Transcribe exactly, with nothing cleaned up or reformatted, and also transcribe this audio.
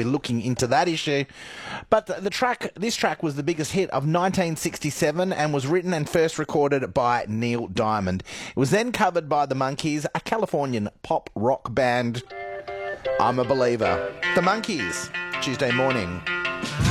be looking into that issue. But the track, this track was the biggest hit of nineteen sixty-seven and was written and first recorded by Neil Diamond. It was then covered by the Monkees, a Californian pop rock band. I'm a Believer. The Monkees, Tuesday morning.